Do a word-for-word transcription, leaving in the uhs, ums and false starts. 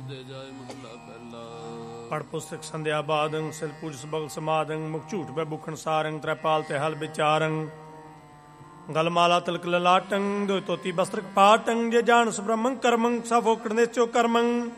ਦੇ ਜਾਏ ਮਹੱਲਾ ਪਹਿਲਾ। ਪੜ ਪੁਸਤਕ ਸੰਧਿਆ ਬਾਦੰ ਸਿਲ ਪੂਜ ਸਬਲ ਸਮਾਦੰ ਮੁਖ ਝੂਠ ਬੈ ਬੁਖਣ ਸਾਰੰ ਤ੍ਰੈਪਾਲ ਤੇ ਹਲ ਵਿਚਾਰੰ ਗਲਮਾਲਾ ਤਿਲਕ ਲਲਾਟੰ ਦੋ ਤੋਤੀ ਬਸਤਰ ਪਾਟੰ ਜੇ ਜਾਣਸ ਬ੍ਰਹਮੰ ਕਰਮੰ ਸਭ ਓਕੜ ਦੇ ਚੋ ਕਰਮੰ